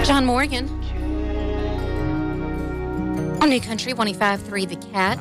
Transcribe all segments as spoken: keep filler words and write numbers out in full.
John Morgan on New Country one oh five point three The Cat.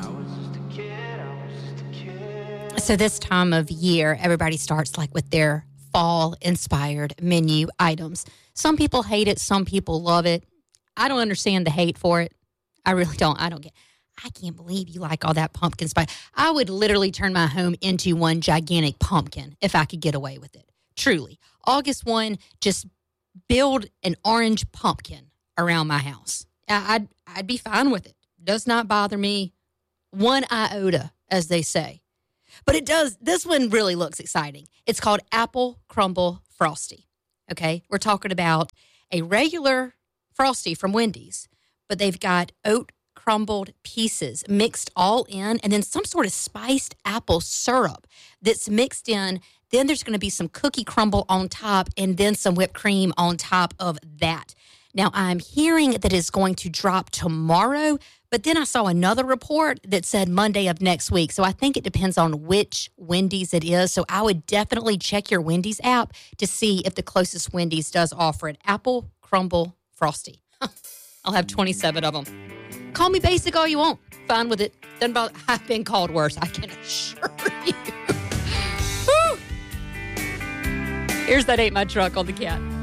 So this time of year, everybody starts like with their fall-inspired menu items. Some people hate it. Some people love it. I don't understand the hate for it. I really don't. I don't get I can't believe you like all that pumpkin spice. I would literally turn my home into one gigantic pumpkin if I could get away with it. Truly. August first, just build an orange pumpkin around my house. I'd, I'd be fine with it. Does not bother me one iota, as they say. But it does. This one really looks exciting. It's called Apple Crumble Frosty. Okay? We're talking about a regular Frosty from Wendy's, but they've got oat crumbled pieces mixed all in, and then some sort of spiced apple syrup that's mixed in. Then there's going to be some cookie crumble on top, and then some whipped cream on top of that. Now, I'm hearing that it's going to drop tomorrow, but then I saw another report that said Monday of next week. So I think it depends on which Wendy's it is. So I would definitely check your Wendy's app to see if the closest Wendy's does offer it. Apple Crumble Frosty. I'll have twenty-seven of them. Call me basic all you want. Fine with it. Doesn't bother. I've been called worse, I can assure you. Woo! Here's That Ain't My Truck on The Cat.